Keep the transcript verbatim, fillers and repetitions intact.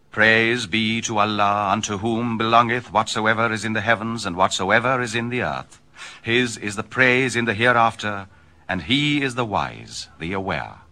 Praise be to Allah, unto whom belongeth whatsoever is in the heavens and whatsoever is in the earth. His is the praise in the hereafter, and he is the wise, the aware.